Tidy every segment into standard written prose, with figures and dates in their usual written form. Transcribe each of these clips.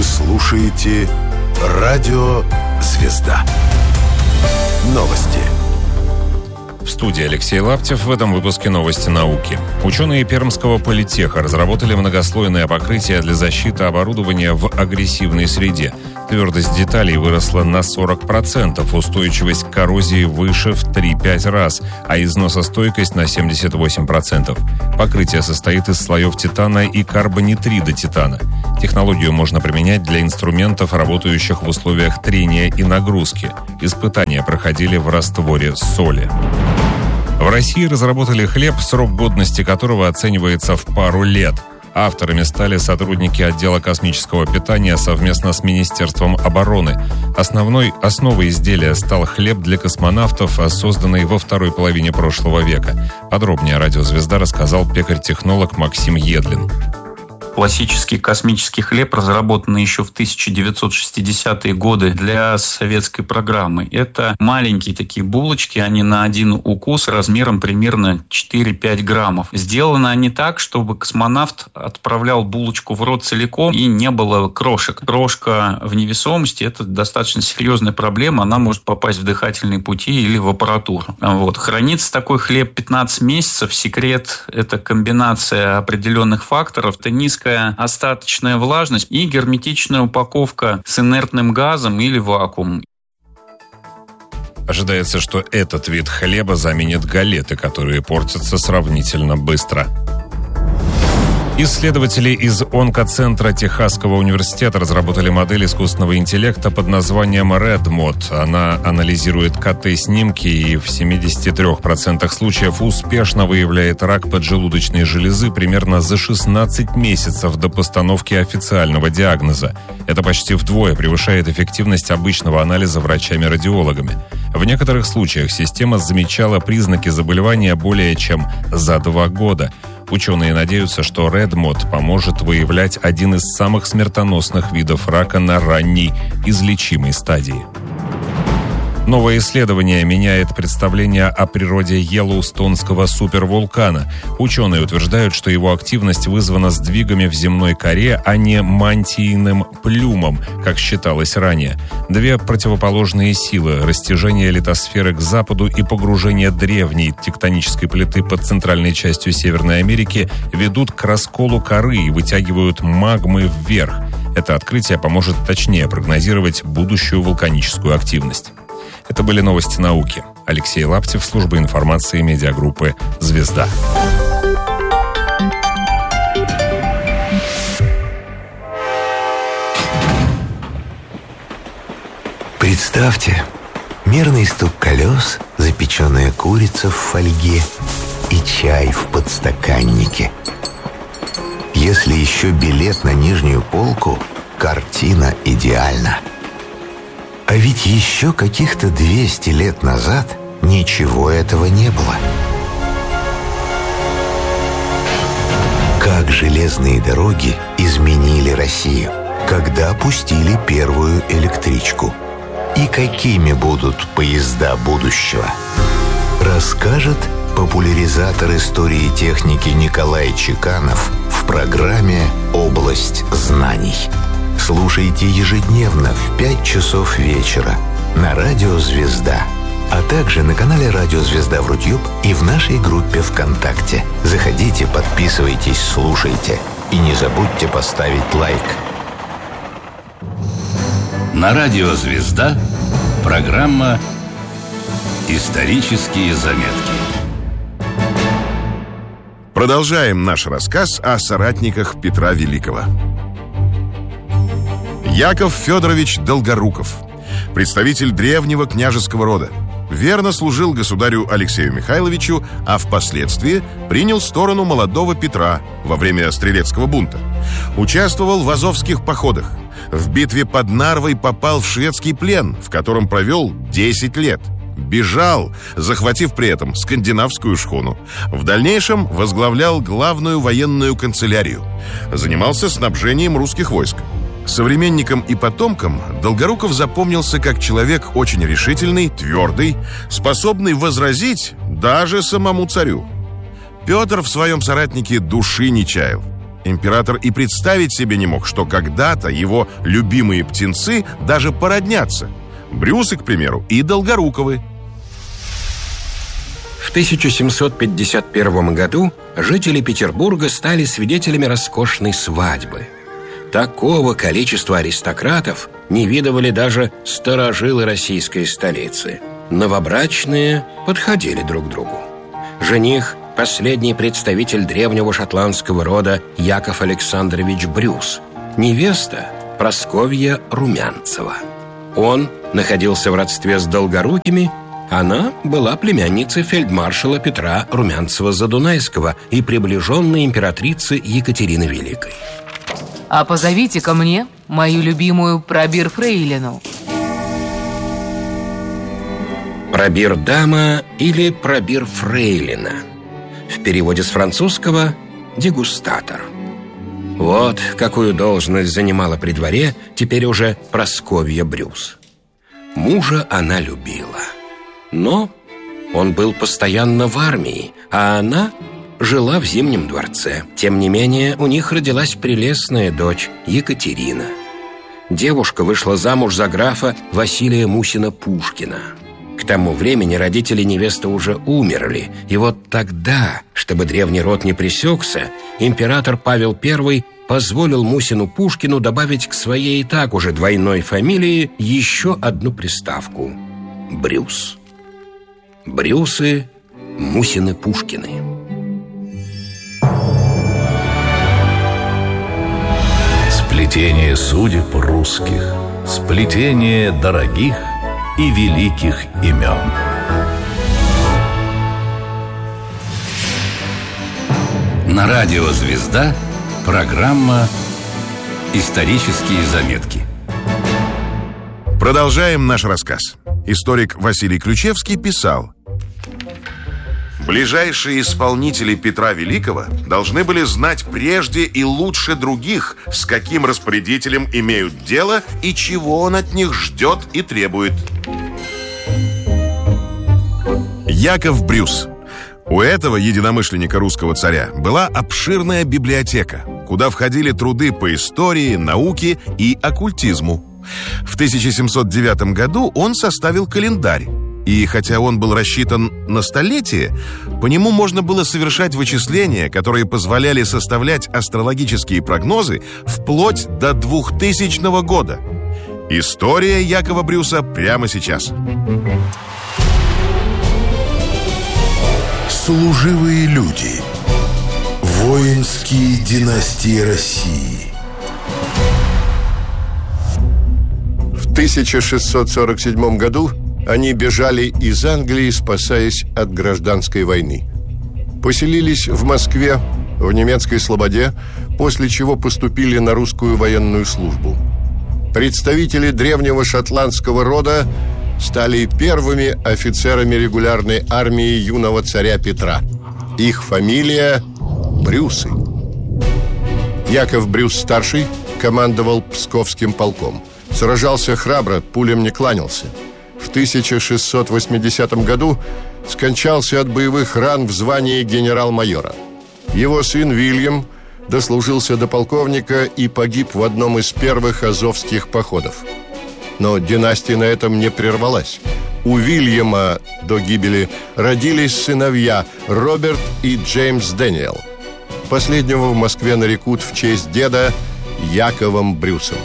слушаете «Радио Звезда». Новости. В студии Алексей Лаптев. В этом выпуске новости науки. Ученые Пермского политеха разработали многослойное покрытие для защиты оборудования в агрессивной среде. Твердость деталей выросла на 40%, устойчивость к коррозии выше в 3-5 раз, а износостойкость на 78%. Покрытие состоит из слоев титана и карбонитрида титана. Технологию можно применять для инструментов, работающих в условиях трения и нагрузки. Испытания проходили в растворе соли. В России разработали хлеб, срок годности которого оценивается в пару лет. Авторами стали сотрудники отдела космического питания совместно с Министерством обороны. Основой изделия стал хлеб для космонавтов, созданный во второй половине прошлого века. Подробнее «Радио Звезда» рассказал пекарь-технолог Максим Едлин. Классический космический хлеб, разработанный еще в 1960-е годы для советской программы. Это маленькие такие булочки, они на один укус размером примерно 4-5 граммов. Сделаны они так, чтобы космонавт отправлял булочку в рот целиком и не было крошек. Крошка в невесомости – это достаточно серьезная проблема, она может попасть в дыхательные пути или в аппаратуру. Хранится такой хлеб 15 месяцев. Секрет – это комбинация определенных факторов. Это низкая остаточная влажность и герметичная упаковка с инертным газом или вакуум. Ожидается, что этот вид хлеба заменит галеты, которые портятся сравнительно быстро. Исследователи из онкоцентра Техасского университета разработали модель искусственного интеллекта под названием RedMod. Она анализирует КТ-снимки и в 73% случаев успешно выявляет рак поджелудочной железы примерно за 16 месяцев до постановки официального диагноза. Это почти вдвое превышает эффективность обычного анализа врачами-радиологами. В некоторых случаях система замечала признаки заболевания более чем за 2 года. Ученые надеются, что RedMod поможет выявлять один из самых смертоносных видов рака на ранней излечимой стадии. Новое исследование меняет представление о природе Йеллоустонского супервулкана. Ученые утверждают, что его активность вызвана сдвигами в земной коре, а не мантийным плюмом, как считалось ранее. Две противоположные силы – растяжение литосферы к западу и погружение древней тектонической плиты под центральной частью Северной Америки – ведут к расколу коры и вытягивают магмы вверх. Это открытие поможет точнее прогнозировать будущую вулканическую активность. Это были новости науки. Алексей Лаптев, служба информации медиагруппы «Звезда». Представьте, мерный стук колес, запеченная курица в фольге и чай в подстаканнике. Если еще билет на нижнюю полку, картина идеальна. А ведь еще каких-то 200 лет назад ничего этого не было. Как железные дороги изменили Россию, когда пустили первую электричку. И какими будут поезда будущего, расскажет популяризатор истории техники Николай Чеканов в программе «Область знаний». Слушайте ежедневно в 5 часов вечера на Радио Звезда, а также на канале Радио Звезда в Рутюб и в нашей группе ВКонтакте. Заходите, подписывайтесь, слушайте и не забудьте поставить лайк. На Радио Звезда программа «Исторические заметки». Продолжаем наш рассказ о соратниках Петра Великого. Яков Федорович Долгоруков, представитель древнего княжеского рода, верно служил государю Алексею Михайловичу, а впоследствии принял сторону молодого Петра во время Стрелецкого бунта. Участвовал в азовских походах. В битве под Нарвой попал в шведский плен, в котором провел 10 лет. Бежал, захватив при этом скандинавскую шхуну. В дальнейшем возглавлял главную военную канцелярию. Занимался снабжением русских войск. Современникам и потомкам Долгоруков запомнился как человек очень решительный, твердый, способный возразить даже самому царю. Петр в своем соратнике души не чаял. Император и представить себе не мог, что когда-то его любимые птенцы даже породнятся. Брюсы, к примеру, и Долгоруковы. В 1751 году жители Петербурга стали свидетелями роскошной свадьбы. Такого количества аристократов не видывали даже старожилы российской столицы. Новобрачные подходили друг к другу. Жених – последний представитель древнего шотландского рода Яков Александрович Брюс. Невеста – Прасковья Румянцева. Он находился в родстве с Долгорукими. Она была племянницей фельдмаршала Петра Румянцева-Задунайского и приближенной императрицы Екатерины Великой. А позовите ко мне мою любимую пробир-фрейлину. Пробир-дама или пробир-фрейлина. В переводе с французского «дегустатор». Вот какую должность занимала при дворе теперь уже Прасковья Брюс. Мужа она любила, но он был постоянно в армии, а она жила в Зимнем дворце. Тем не менее, у них родилась прелестная дочь Екатерина. Девушка вышла замуж за графа Василия Мусина-Пушкина. К тому времени родители невесты уже умерли, и вот тогда, чтобы древний род не пресекся, император Павел I позволил Мусину-Пушкину добавить к своей и так уже двойной фамилии еще одну приставку – Брюс. Брюсы – Мусины-Пушкины. Сплетение судеб русских, сплетение дорогих и великих имен. На радио «Звезда» программа «Исторические заметки». Продолжаем наш рассказ. Историк Василий Ключевский писал: ближайшие исполнители Петра Великого должны были знать прежде и лучше других, с каким распорядителем имеют дело и чего он от них ждет и требует. Яков Брюс. У этого единомышленника русского царя была обширная библиотека, куда входили труды по истории, науке и оккультизму. В 1709 году он составил календарь. И хотя он был рассчитан на столетие, по нему можно было совершать вычисления, которые позволяли составлять астрологические прогнозы вплоть до 2000 года. История Якова Брюса прямо сейчас. Служивые люди. Воинские династии России. В 1647 году они бежали из Англии, спасаясь от гражданской войны. Поселились в Москве, в немецкой Слободе, после чего поступили на русскую военную службу. Представители древнего шотландского рода стали первыми офицерами регулярной армии юного царя Петра. Их фамилия – Брюсы. Яков Брюс-старший командовал Псковским полком. Сражался храбро, пулям не кланялся. В 1680 году скончался от боевых ран в звании генерал-майора. Его сын Вильям дослужился до полковника и погиб в одном из первых азовских походов. Но династия на этом не прервалась. У Вильяма до гибели родились сыновья Роберт и Джеймс Дэниел. Последнего в Москве нарекут в честь деда Яковом Брюсом.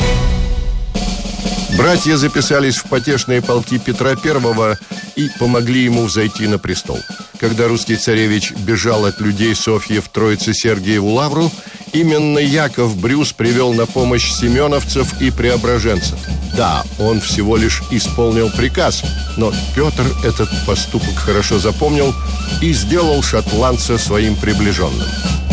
Братья записались в потешные полки Петра I и помогли ему взойти на престол. Когда русский царевич бежал от людей Софьи в Троице-Сергиеву лавру, именно Яков Брюс привел на помощь семеновцев и преображенцев. Да, он всего лишь исполнил приказ, но Петр этот поступок хорошо запомнил и сделал шотландца своим приближенным.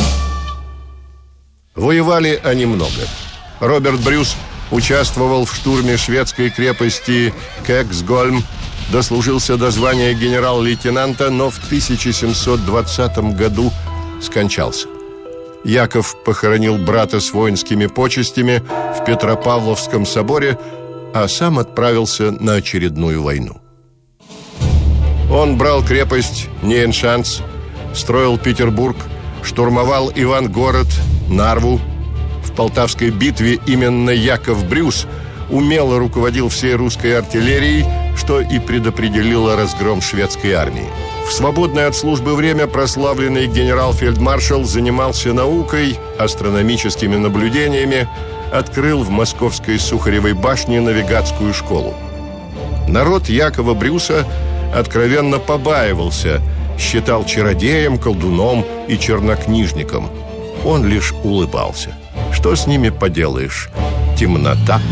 Воевали они много. Роберт Брюс участвовал в штурме шведской крепости Кексгольм, дослужился до звания генерал-лейтенанта, но в 1720 году скончался. Яков похоронил брата с воинскими почестями в Петропавловском соборе, а сам отправился на очередную войну. Он брал крепость Нейншанс, строил Петербург, штурмовал Ивангород, Нарву. В Полтавской битве именно Яков Брюс умело руководил всей русской артиллерией, что и предопределило разгром шведской армии. В свободное от службы время прославленный генерал-фельдмаршал занимался наукой, астрономическими наблюдениями, открыл в московской Сухаревой башне навигатскую школу. Народ Якова Брюса откровенно побаивался, считал чародеем, колдуном и чернокнижником. Он лишь улыбался. Что с ними поделаешь? Темнота.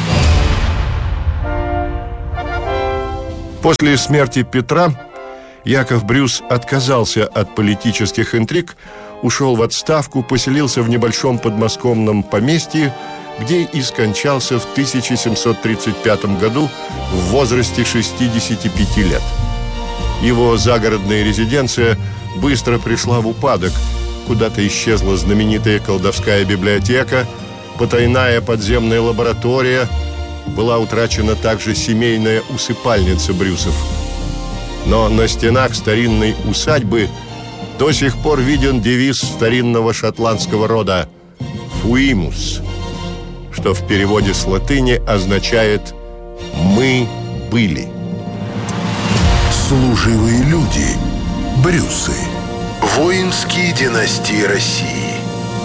После смерти Петра Яков Брюс отказался от политических интриг, ушел в отставку, поселился в небольшом подмосковном поместье, где и скончался в 1735 году в возрасте 65 лет. Его загородная резиденция быстро пришла в упадок. Куда-то исчезла знаменитая колдовская библиотека, потайная подземная лаборатория, была утрачена также семейная усыпальница Брюсов. Но на стенах старинной усадьбы до сих пор виден девиз старинного шотландского рода «Fuimus», что в переводе с латыни означает «мы были». Служивые люди. Брюсы. Воинские династии России.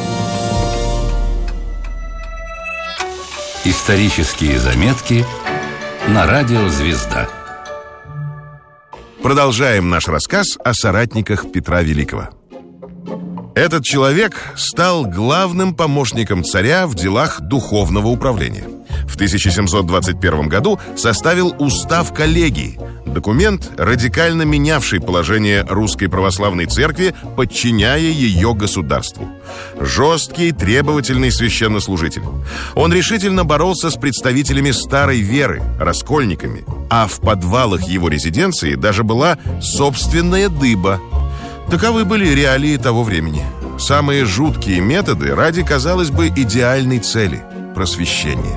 Исторические заметки на радио «Звезда». Продолжаем наш рассказ о соратниках Петра Великого. Этот человек стал главным помощником царя в делах духовного управления. В 1721 году составил устав коллегии, документ, радикально менявший положение Русской Православной Церкви, подчиняя ее государству. Жесткий, требовательный священнослужитель. Он решительно боролся с представителями старой веры, раскольниками, а в подвалах его резиденции даже была собственная дыба. Таковы были реалии того времени. Самые жуткие методы ради, казалось бы, идеальной цели – просвещения.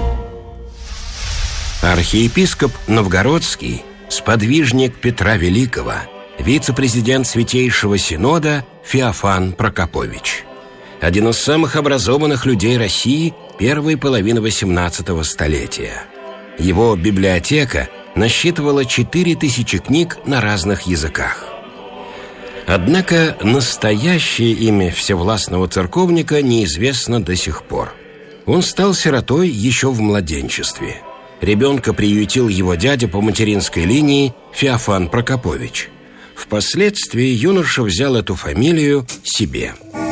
Архиепископ Новгородский, сподвижник Петра Великого, вице-президент Святейшего Синода Феофан Прокопович. Один из самых образованных людей России первой половины XVIII столетия. Его библиотека насчитывала 4000 книг на разных языках. Однако настоящее имя всевластного церковника неизвестно до сих пор. Он стал сиротой еще в младенчестве. Ребенка приютил его дядя по материнской линии Феофан Прокопович. Впоследствии юноша взял эту фамилию себе.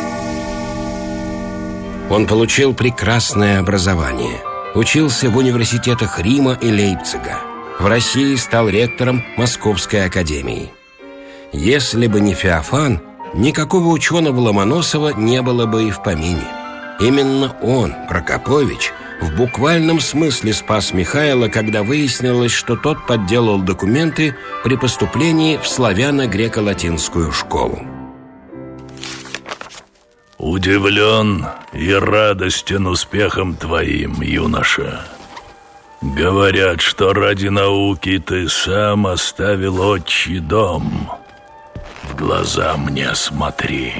Он получил прекрасное образование. Учился в университетах Рима и Лейпцига. В России стал ректором Московской академии. Если бы не Феофан, никакого ученого Ломоносова не было бы и в помине. Именно он, Прокопович, в буквальном смысле спас Михаила, когда выяснилось, что тот подделал документы при поступлении в славяно-греко-латинскую школу. Удивлен и радостен успехом твоим, юноша. Говорят, что ради науки ты сам оставил отчий дом. В глаза мне смотри.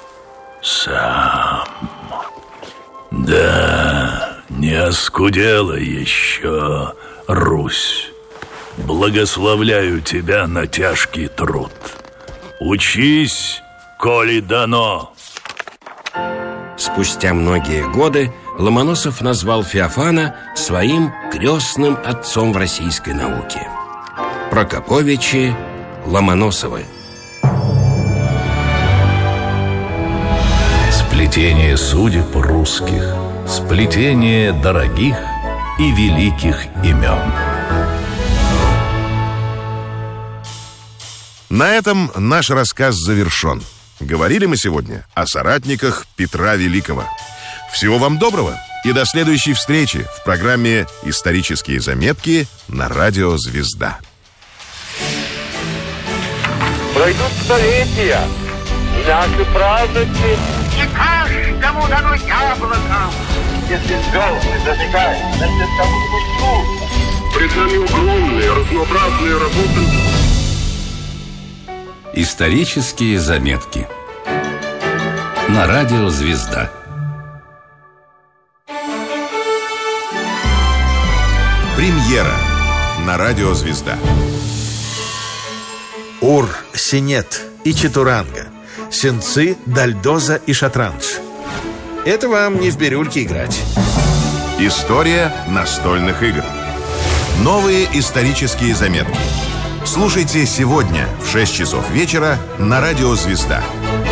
Сам. Да, не оскудела еще Русь. Благословляю тебя на тяжкий труд. Учись, коли дано. Спустя многие годы Ломоносов назвал Феофана своим крестным отцом в российской науке. Прокоповичи Ломоносовы. Сплетение судеб русских, сплетение дорогих и великих имен. На этом наш рассказ завершен. Говорили мы сегодня о соратниках Петра Великого. Всего вам доброго и до следующей встречи в программе «Исторические заметки» на радио «Звезда». Пройдут столетия, наши праздники. Не каждому дано яблоко. Если звезды зажигают на световую мечту. Пред нами огромные, разнообразные работы. Исторические заметки. на радио «Звезда». Премьера на радио «Звезда». Ур, синет и четуранга, сенцы, дальдоза и шатранж. Это вам не в бирюльке играть. История настольных игр. Новые исторические заметки. Слушайте сегодня в 6 часов вечера на радио «Звезда».